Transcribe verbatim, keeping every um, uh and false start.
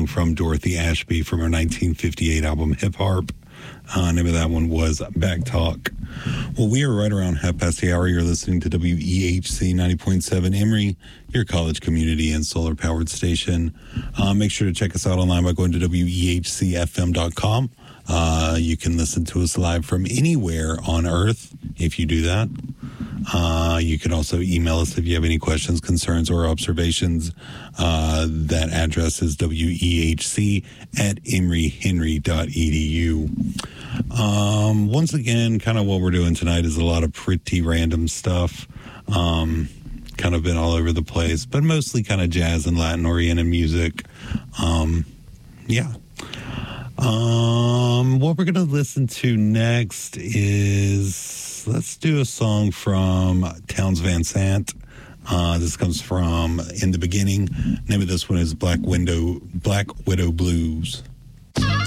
from Dorothy Ashby from her nineteen fifty-eight album Hip Harp. Uh, name of that one was Back Talk. Well, we are right around half past the hour. You're listening to W E H C ninety point seven Emory, your college community and solar-powered station. Uh, make sure to check us out online by going to W E H C F M dot com. Uh, you can listen to us live from anywhere on Earth if you do that. Uh, you can also email us if you have any questions, concerns, or observations. Uh, that address is W E H C at emory henry dot e d u. Um, once again, kind of what we're doing tonight is a lot of pretty random stuff. Um, kind of been all over the place, but mostly kind of jazz and Latin-oriented music. Um, yeah. Um, what we're going to listen to next is, let's do a song from Townes Van Sant. Uh, this comes from In the Beginning. Name of this one is Black Window, Black Widow Blues.